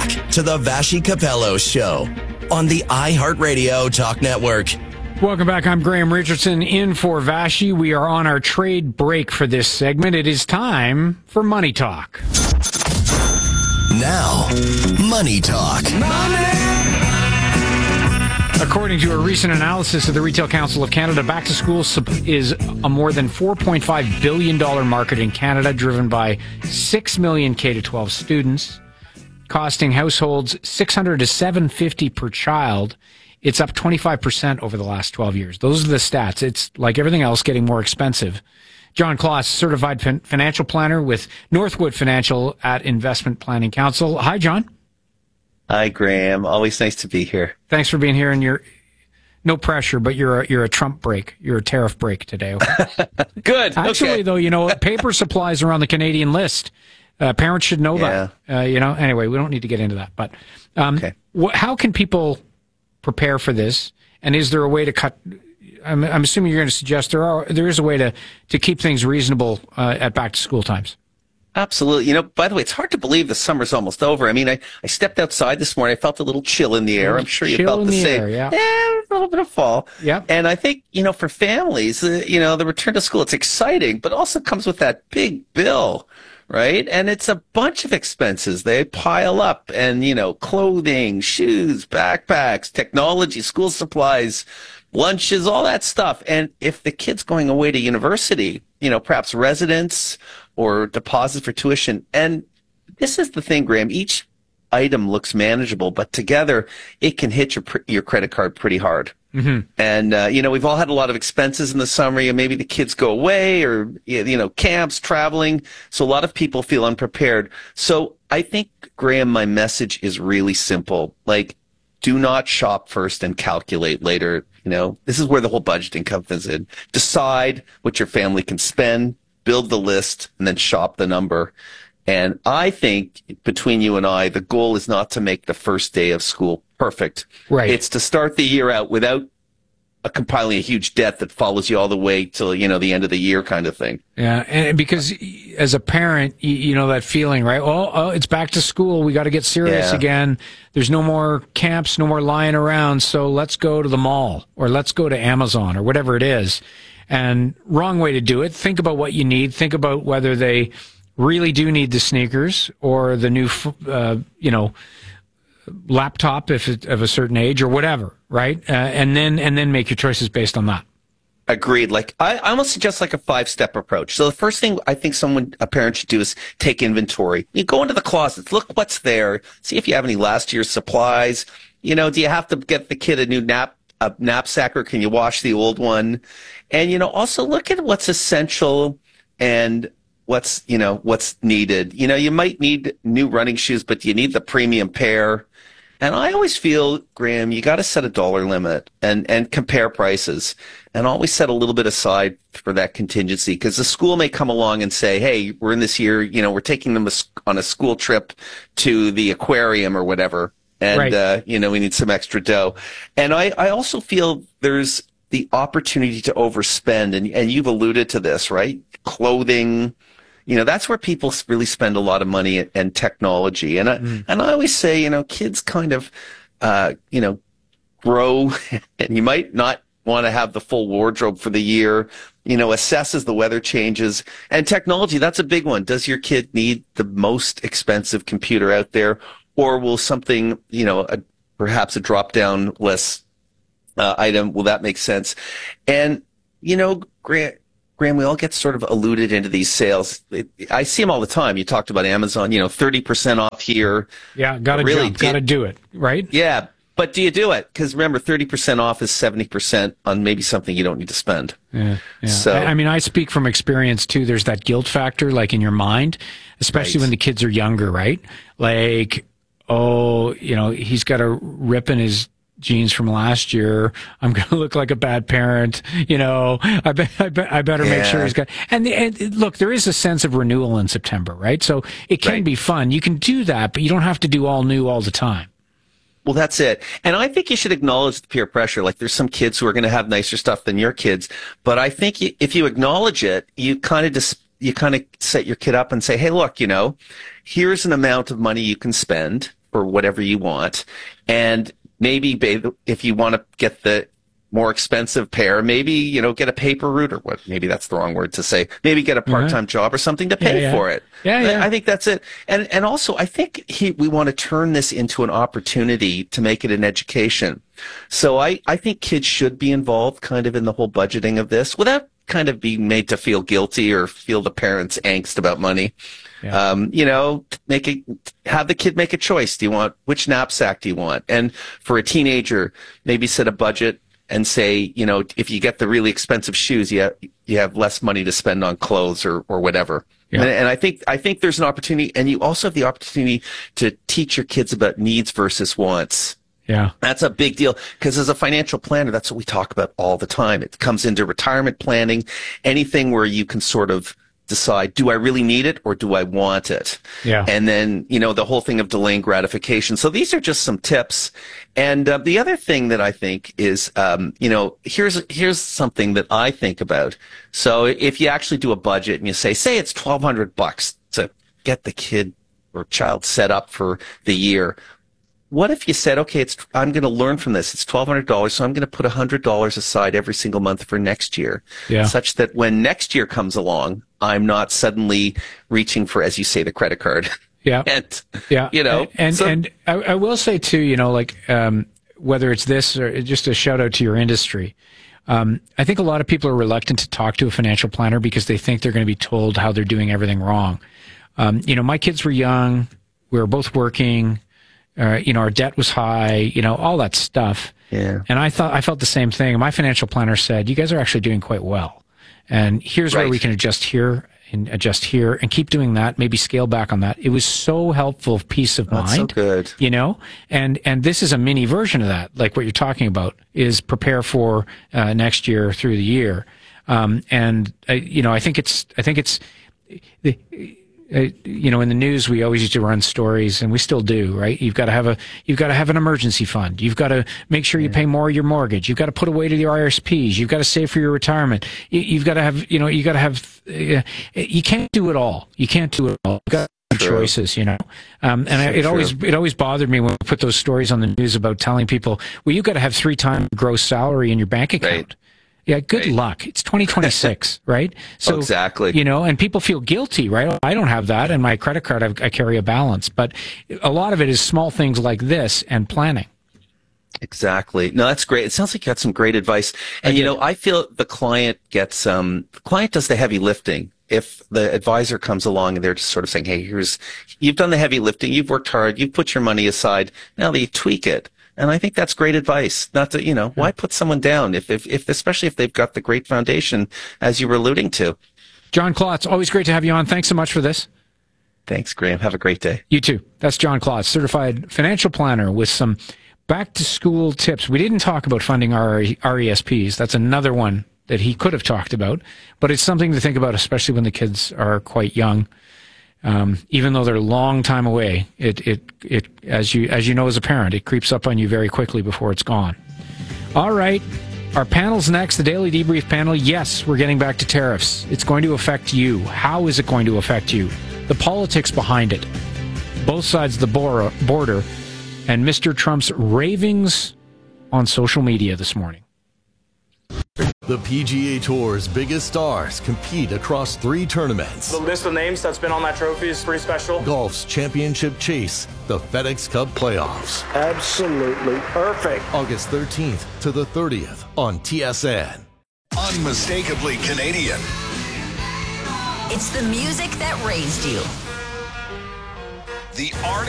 back to the Vashi Capello Show on the iHeartRadio Talk Network. Welcome back. I'm Graham Richardson in for Vashi. We are on our trade break for this segment. It is time for Money Talk. Now, Money Talk. According to a recent analysis of the Retail Council of Canada, back to school is a more than $4.5 billion market in Canada, driven by 6 million K-12 students, costing households $600 to $750 per child. It's up 25% over the last 12 years. Those are the stats. It's like everything else, getting more expensive. John Kloss, certified financial planner with Northwood Financial at Investment Planning Council. Hi, John. Hi, Graham. Always nice to be here. Thanks for being here. And you're no pressure, but you're a Trump break. You're a tariff break today. Okay? Good. Actually, okay. Though, paper supplies are on the Canadian list. Parents should know that. Anyway, we don't need to get into that. But okay. How can people prepare for this? And is there a way to cut? I'm assuming you're going to suggest there is a way to keep things reasonable at back to school times. Absolutely. By the way, it's hard to believe the summer's almost over. I mean, I stepped outside this morning. I felt a little chill in the air. I'm sure you felt the same. Air, yeah, a little bit of fall. Yeah. And I think, for families, the return to school, it's exciting, but also comes with that big bill, right? And it's a bunch of expenses. They pile up and, clothing, shoes, backpacks, technology, school supplies, lunches, all that stuff. And if the kid's going away to university, perhaps residence or deposit for tuition. And this is the thing, Graham, each item looks manageable, but together it can hit your credit card pretty hard. Mm-hmm. And, we've all had a lot of expenses in the summer. Maybe the kids go away or, camps, traveling. So a lot of people feel unprepared. So I think, Graham, my message is really simple. Do not shop first and calculate later. This is where the whole budgeting comes in. Decide what your family can spend, build the list, and then shop the number. And I think between you and I, the goal is not to make the first day of school perfect. Right. It's to start the year out without compiling a huge debt that follows you all the way till, the end of the year kind of thing. Yeah. And because as a parent, you know that feeling, right? Oh, it's back to school. We got to get serious again. There's no more camps, no more lying around. So let's go to the mall or let's go to Amazon or whatever it is. And wrong way to do it. Think about what you need. Think about whether they really do need the sneakers or the new, laptop if it's of a certain age or whatever, right? And then make your choices based on that. Agreed. I almost suggest a 5-step approach. So the first thing I think a parent should do is take inventory. You go into the closets, look what's there, see if you have any last year's supplies. Do you have to get the kid a new knapsack or can you wash the old one? And, also look at what's essential and what's needed. You might need new running shoes, but do you need the premium pair? And I always feel, Graham, you got to set a dollar limit and compare prices and always set a little bit aside for that contingency because the school may come along and say, hey, we're in this year, we're taking them on a school trip to the aquarium or whatever. And, right. We need some extra dough. And I also feel there's the opportunity to overspend. And you've alluded to this, right? Clothing. That's where people really spend a lot of money and technology. And I always say, kids kind of, grow and you might not want to have the full wardrobe for the year, assess as the weather changes. And technology, that's a big one. Does your kid need the most expensive computer out there? Or will something, perhaps a drop-down list item, will that make sense? And, Graham, we all get sort of alluded into these sales. I see them all the time. You talked about Amazon, 30% off here. Yeah, got to do it, right? Yeah, but do you do it? Because remember, 30% off is 70% on maybe something you don't need to spend. Yeah. So, I speak from experience, too. There's that guilt factor, in your mind, especially when the kids are younger, right? He's got a rip in his jeans from last year. I'm going to look like a bad parent. I better make sure he's got. And look, there is a sense of renewal in September, right? So it can be fun. You can do that, but you don't have to do all new all the time. Well, that's it. And I think you should acknowledge the peer pressure. There's some kids who are going to have nicer stuff than your kids, but I think if you acknowledge it, you kind of set your kid up and say, hey, look, here's an amount of money you can spend. for whatever you want. And maybe if you want to get the more expensive pair, maybe, get a paper route, or what, maybe that's the wrong word to say. Maybe get a part-time job or something to pay for it. Yeah. I think that's it. And also, I think we want to turn this into an opportunity to make it an education. So I think kids should be involved kind of in the whole budgeting of this without kind of being made to feel guilty or feel the parents' angst about money. Yeah. Have the kid make a choice. Which knapsack do you want? And for a teenager, maybe set a budget and say, if you get the really expensive shoes, you have less money to spend on clothes or whatever. Yeah. And I think there's an opportunity, and you also have the opportunity to teach your kids about needs versus wants. Yeah. That's a big deal, because as a financial planner, that's what we talk about all the time. It comes into retirement planning, anything where you can sort of decide, do I really need it or do I want it? Yeah. And then, the whole thing of delaying gratification. So these are just some tips. And the other thing that I think is, here's something that I think about. So if you actually do a budget and you say it's $1,200 to get the kid or child set up for the year. What if you said, okay, I'm going to learn from this. It's $1,200, so I'm going to put $100 aside every single month for next year, such that when next year comes along, I'm not suddenly reaching for, as you say, the credit card. Yeah. And I will say too, whether it's this or just a shout out to your industry, I think a lot of people are reluctant to talk to a financial planner because they think they're going to be told how they're doing everything wrong. My kids were young. We were both working. Our debt was high, all that stuff. Yeah. And I felt the same thing. My financial planner said, you guys are actually doing quite well. And here's where we can adjust here and keep doing that, maybe scale back on that. It was so helpful, peace of mind. That's so good. And this is a mini version of that, like what you're talking about, is prepare for next year through the year. I think it's in the news, we always used to run stories, and we still do, right? You've got to have an emergency fund. You've got to make sure you pay more of your mortgage. You've got to put away to your IRSPs. You've got to save for your retirement. You've got to have, you can't do it all. You can't do it all. You've got choices, it always bothered me when we put those stories on the news about telling people, well, you've got to have 3 times gross salary in your bank account. Right. Yeah, good luck. It's 2026, right? So exactly. And people feel guilty, right? I don't have that, and my credit card, I carry a balance. But a lot of it is small things like this and planning. Exactly. No, that's great. It sounds like you got some great advice. And I feel the client does the heavy lifting. If the advisor comes along and they're just sort of saying, hey, you've done the heavy lifting, you've worked hard, you've put your money aside, now that you tweak it. And I think that's great advice. Not to, why put someone down especially if they've got the great foundation, as you were alluding to. John Klotz, always great to have you on. Thanks so much for this. Thanks, Graham. Have a great day. You too. That's John Klotz, certified financial planner with some back-to-school tips. We didn't talk about funding our RESPs. That's another one that he could have talked about, but it's something to think about, especially when the kids are quite young. Even though they're a long time away, it as you know as a parent, it creeps up on you very quickly before it's gone. All right, our panel's next, the Daily Debrief panel. Yes, we're getting back to tariffs. It's going to affect you. How is it going to affect you? The politics behind it. Both sides of the border, and Mr. Trump's ravings on social media this morning. The PGA Tour's biggest stars compete across 3 tournaments. The list of names that's been on that trophy is pretty special. Golf's championship chase, the FedEx Cup playoffs. Absolutely perfect. August 13th to the 30th on TSN. Unmistakably Canadian. It's the music that raised you. The art